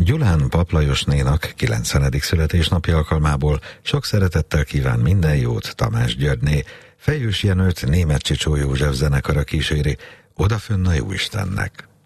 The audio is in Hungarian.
Gyulán Pap Lajosnénak 90. születésnapja alkalmából sok szeretettel kíván minden jót Tamás Györgyné. Fejős Jenőt Németh Csicsó József zenekara kíséri Odafönn a Jóistennek.